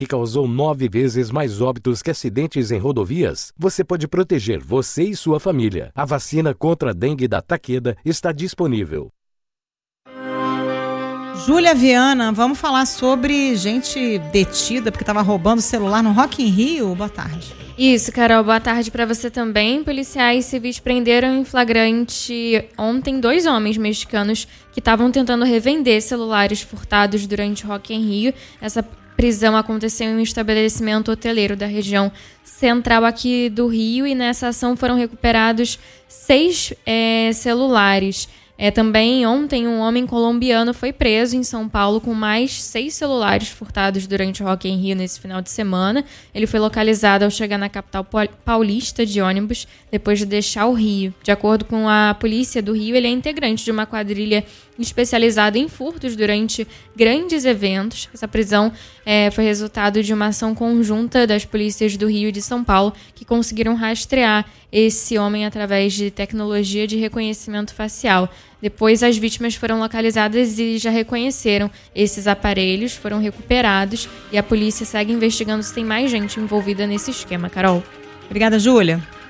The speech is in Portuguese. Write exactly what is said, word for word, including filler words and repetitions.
e causou nove vezes mais óbitos que acidentes em rodovias, você pode proteger você e sua família. A vacina contra a dengue da Takeda está disponível. Júlia Viana, vamos falar sobre gente detida porque estava roubando celular no Rock in Rio. Boa tarde. Isso, Carol, boa tarde para você também. Policiais civis prenderam em flagrante ontem dois homens mexicanos que estavam tentando revender celulares furtados durante o Rock in Rio. Essa prisão aconteceu em um estabelecimento hoteleiro da região central aqui do Rio e nessa ação foram recuperados seis é, celulares. É, também ontem um homem colombiano foi preso em São Paulo com mais seis celulares furtados durante o Rock in Rio nesse final de semana. Ele foi localizado ao chegar na capital paulista de ônibus depois de deixar o Rio. De acordo com a polícia do Rio, ele é integrante de uma quadrilha especializada em furtos durante grandes eventos. Essa prisão é, foi resultado de uma ação conjunta das polícias do Rio e de São Paulo que conseguiram rastrear esse homem através de tecnologia de reconhecimento facial. Depois, as vítimas foram localizadas e já reconheceram esses aparelhos, foram recuperados e a polícia segue investigando se tem mais gente envolvida nesse esquema. Carol. Obrigada, Júlia.